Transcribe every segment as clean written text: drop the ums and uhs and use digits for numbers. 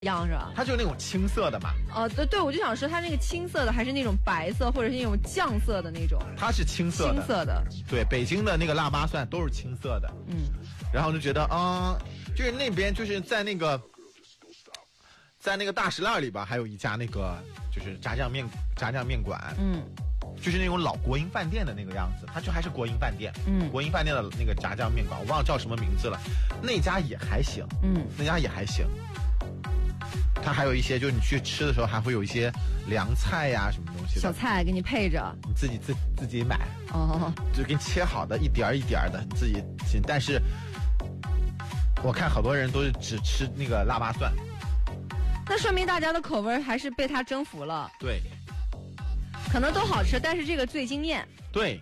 样是吧？ 它就是那种青色的嘛。 对，我就想说它那个青色的还是那种白色或者是那种酱色的那种。 它是青色的。 青色的。 对，北京的那个腊八蒜都是青色的。然后就觉得就是那边就是在那个大石栏里边还有一家那个就是炸酱面馆。就是那种老国营饭店的那个样子，它就还是国营饭店。国营饭店的那个炸酱面馆，我忘了叫什么名字了。那家也还行。那家也还行。它还有一些，就是你去吃的时候，还会有一些凉菜呀、什么东西的。 小菜给你配着， 你自己买。就给你切好的，一点一点的，你自己切。但是，我看好多人都是只吃那个腊八蒜。 那说明大家的口味还是被它征服了。 对。 可能都好吃，但是这个最惊艳。 对。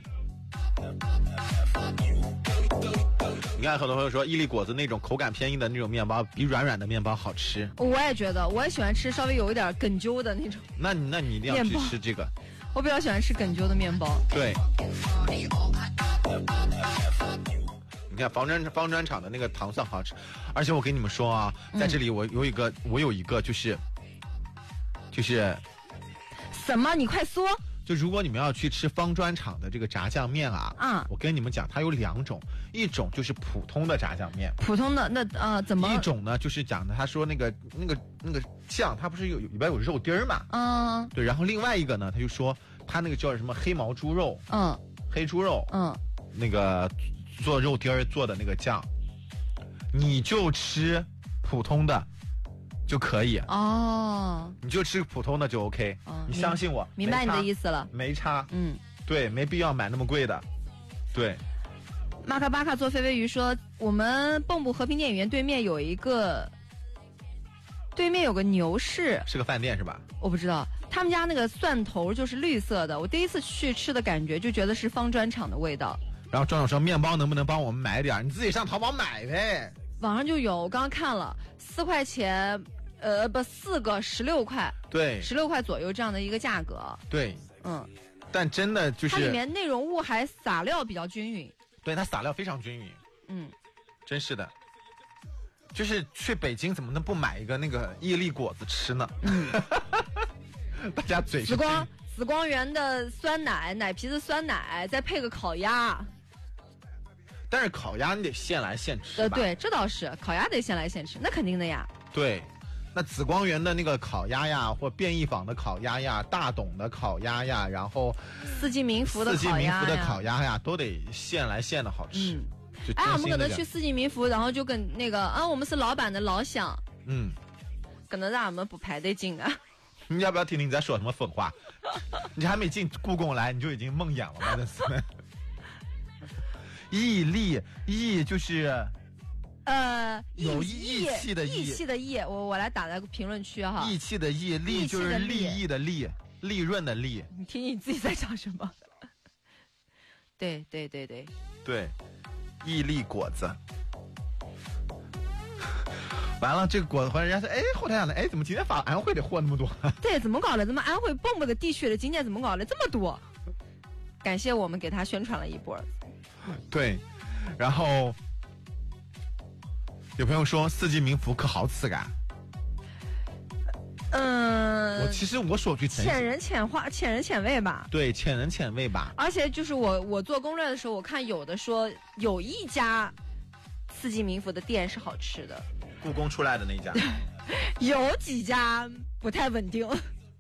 你看很多朋友说伊利果子那种口感偏硬的那种面包比软软的面包好吃。 我也觉得，我也喜欢吃稍微有一点梗揪的那种。 那你一定要去吃这个。 我比较喜欢吃梗揪的面包。 对。你看方砖厂的那个糖蒜好吃，而且我跟你们说啊，在这里我有一个就是什么？你快说！ 就如果你们要去吃方砖厂的这个炸酱面我跟你们讲，它有2种，一种就是普通的炸酱面， 普通的那怎么？ 一种呢就是讲的，他说那个酱，它不是里边有肉丁儿嘛？对，然后另外一个呢，他就说他那个叫什么黑毛猪肉，黑猪肉，那个做肉丁儿做的那个酱，你就吃普通的。就可以你就吃普通的就 OK。你相信我， 明白你的意思了， 没差。对，没必要买那么贵的。对。 马卡巴卡做飞飞鱼说，我们蚌埠和平电影院对面有个牛市， 是个饭店是吧？ 我不知道，他们家那个蒜头就是绿色的，我第一次去吃的感觉就觉得是方砖厂的味道。 然后庄长说面包能不能帮我们买点？你自己上淘宝买呗。 网上就有，我刚刚看了，4块钱。4个16块， 对 ，16块左右这样的一个价格， 对，但真的就是它里面内容物还撒料比较均匀， 对，它撒料非常均匀，真是的，就是去北京怎么能不买一个那个伊利果子吃呢？大家嘴是紫光园的酸奶皮子酸奶，再配个烤鸭。 但是烤鸭你得现来现吃吧？ 对，这倒是，烤鸭得现来现吃，那肯定的呀。 对。那紫光园的那个烤鸭呀，或便宜坊的烤鸭呀，大董的烤鸭呀，然后四季民福的烤鸭呀，都得现来现的好吃。 我们可能去四季民福，然后就跟那个我们是老板的老乡，可能让我们不排队进啊。 你要不要听听你在说什么疯话？你还没进故宫来，你就已经梦魇了吗？这是。义就是有义气的义， 义气的义，我来打在评论区哈。 义气的义，利就是利益的利，利润的利。 你听你自己在讲什么？对， 伊利果子。完了，这个果子回来，人家说，后台想的，怎么今天发安徽的货那么多？ 对，怎么搞的？怎么安徽蚌埠的地区的今天怎么搞的这么多？感谢我们给他宣传了一波。 对，然后。有朋友说四季民福可好吃感。其实我说句浅人浅味吧。 对，浅人浅味吧。 而且就是我做攻略的时候，我看有的说有一家四季民福的店是好吃的， 故宫出来的那家。 有几家不太稳定。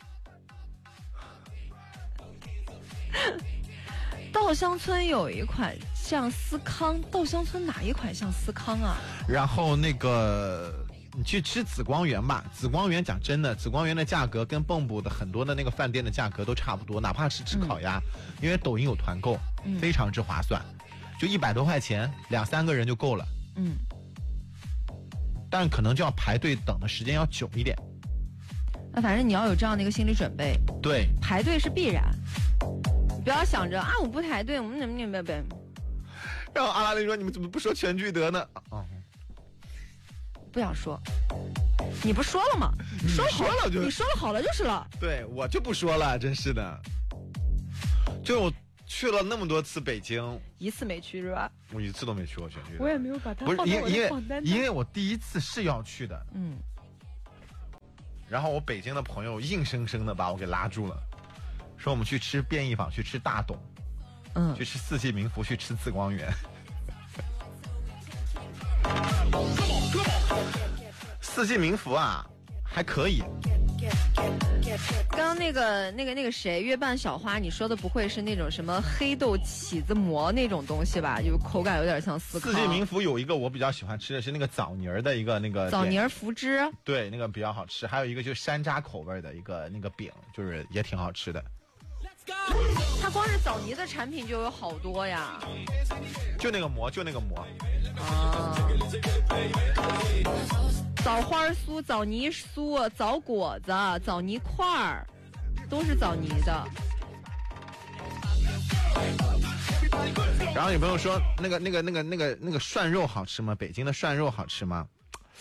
稻香村有一款像司康，稻香村哪一款像司康啊？ 然后那个你去吃紫光园吧，紫光园讲真的，紫光园的价格跟蚌埠的很多的那个饭店的价格都差不多，哪怕是吃烤鸭，因为抖音有团购，非常之划算，就100多块钱，2、3个人就够了。但可能就要排队等的时间要久一点。 那反正你要有这样的一个心理准备。 对， 排队是必然。不要想着我不排队，我们怎么然后阿拉蕾说：“你们怎么不说全聚德呢？” 不想说，你不说了吗？ 你说了就你说了好了就是了。 对，我就不说了，真是的。就我去了那么多次北京， 一次没去是吧？ 我一次都没去过全聚德。 我也没有把它放在我的榜单。因为我第一次是要去的。 然后我北京的朋友硬生生的把我给拉住了，说我们去吃便宜坊，去吃大董，去吃四季民福，去吃紫光园。四季民福啊，还可以。 刚刚那个谁，月半小花，你说的不会是那种什么黑豆起子馍那种东西吧？就口感有点像司康。 四季民福有一个我比较喜欢吃的是那个枣泥儿的一个那个枣泥儿福汁， 对，那个比较好吃。还有一个就是山楂口味的一个那个饼，就是也挺好吃的。 它光是枣泥的产品就有好多呀， 就那个馍。 啊，枣花酥、枣泥酥、枣果子、枣泥块儿，都是枣泥的。 然后有朋友说那个涮肉好吃吗？北京的涮肉好吃吗？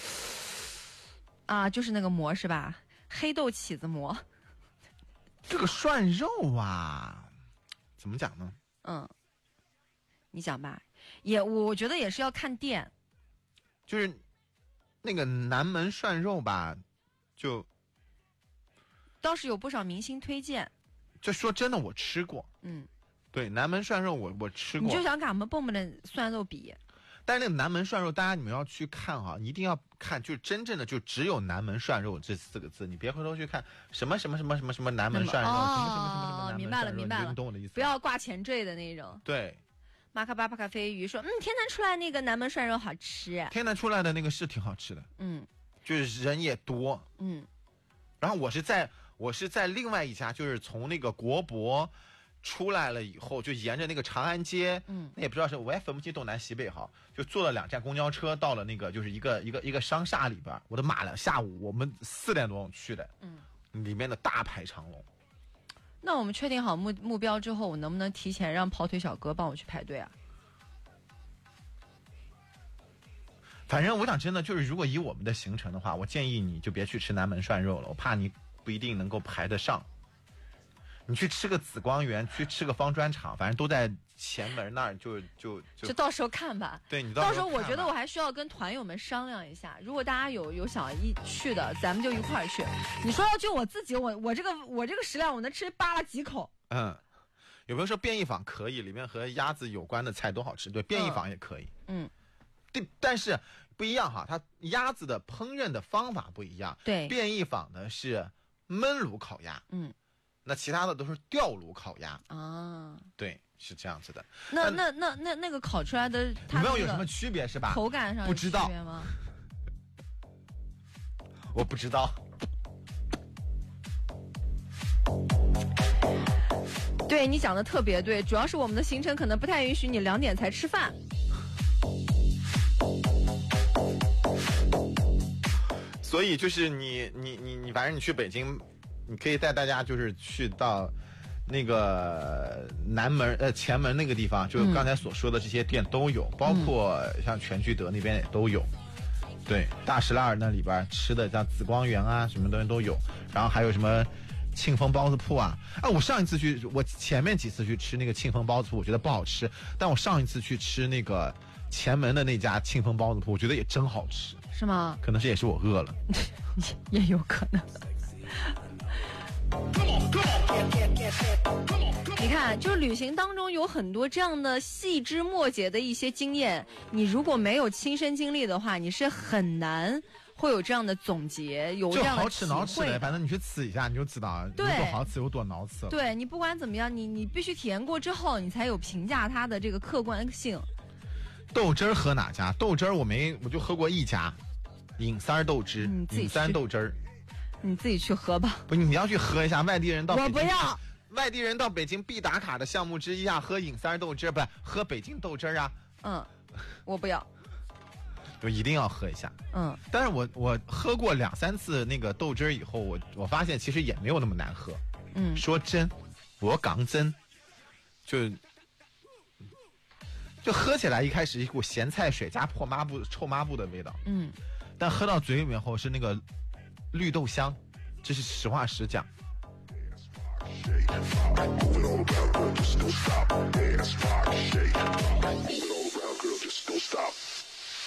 啊，就是那个馍是吧？黑豆起子馍。 这个涮肉啊，怎么讲呢？ 你讲吧。我觉得也是要看店。 就是那个南门涮肉吧，就倒是有不少明星推荐。 这说真的，我吃过。对，南门涮肉我吃过。 你就想跟俺们蹦蹦的涮肉比。 但是那个南门涮肉，大家你们要去看哈，一定要看，就真正的就只有南门涮肉这4个字，你别回头去看什么什么南门涮肉，什么明白了， 你懂我的意思。 不要挂前缀的那种。 对。 马卡巴帕咖啡鱼说，天南出来那个南门涮肉好吃。 天南出来的那个是挺好吃的，就是人也多，然后我是在另外一家，就是从那个国博出来了以后，就沿着那个长安街，那也不知道是我也分不清东南西北哈，就坐了2站公交车到了那个就是一个商厦里边。我的妈了，下午我们4点多去的，里面的大排长龙。 那我们确定好目标之后，我能不能提前让跑腿小哥帮我去排队啊？ 反正我想真的就是，如果以我们的行程的话，我建议你就别去吃南门涮肉了，我怕你不一定能够排得上。你去吃个紫光园，去吃个方砖厂，反正都在前门那儿，就到时候看吧。 对，你到时候我觉得我还需要跟团友们商量一下，如果大家有想一去的，咱们就一块儿去。你说就我自己，我这个食量，我能吃扒拉几口。 有没有说便宜坊可以，里面和鸭子有关的菜都好吃？对，便宜坊也可以。对，但是不一样哈，它鸭子的烹饪的方法不一样。 对， 便宜坊的是焖炉烤鸭。那其他的都是吊炉烤鸭啊，对，是这样子的。 那个烤出来的， 它有什么区别是吧？ 口感上不知道吗？ 我不知道。 对，你讲的特别对，主要是我们的行程可能不太允许你2点才吃饭。 所以就是你反正你去北京。你可以带大家就是去到那个南门前门那个地方，就是刚才所说的这些店都有，包括像全聚德那边也都有。对，大石栏那里边吃的像紫光园啊，什么东西都有。然后还有什么庆丰包子铺啊，我前面几次去吃那个庆丰包子铺，我觉得不好吃，但我上一次去吃那个前门的那家庆丰包子铺，我觉得也真好吃。 是吗？ 可能是也是我饿了， 也有可能。你看，就是旅行当中有很多这样的细枝末节的一些经验，你如果没有亲身经历的话，你是很难会有这样的总结，有这样的体会。就好吃挠吃的，反正你去吃一下，你就知道有多好吃有多挠吃了。 对，你不管怎么样，你必须体验过之后，你才有评价它的这个客观性。 豆汁儿喝哪家？豆汁儿我就喝过一家，尹三豆汁，尹三豆汁儿。 你自己去喝吧。 不，你要去喝一下。外地人到北京， 我不要。 外地人到北京必打卡的项目之一啊，喝尹三豆汁，不是喝北京豆汁啊。 我不要。 就一定要喝一下。但是我喝过2、3次那个豆汁以后，我发现其实也没有那么难喝。说真，我讲真，就喝起来一开始一股咸菜水加臭抹布的味道。但喝到嘴里面后是那个绿豆香，这是实话实讲。